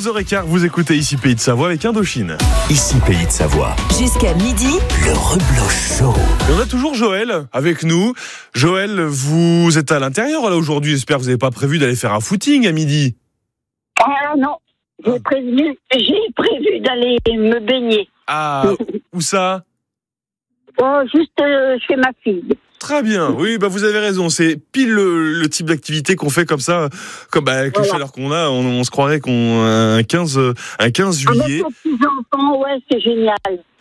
11h15, vous écoutez ici Pays de Savoie avec Indochine. Ici Pays de Savoie. Jusqu'à midi, Le rebloche show. Et on a toujours Joël avec nous. Joël, vous êtes à l'intérieur là aujourd'hui. J'espère que vous n'avez pas prévu d'aller faire un footing à midi. Ah non, j'ai prévu d'aller me baigner. Ah, où ça ? Oh, juste chez ma fille. Très bien, oui, vous avez raison. C'est pile le type d'activité qu'on fait comme ça, comme avec le chaleur qu'on a, on se croirait qu'on un 15 juillet. Avec nos petits enfants, ouais, c'est génial.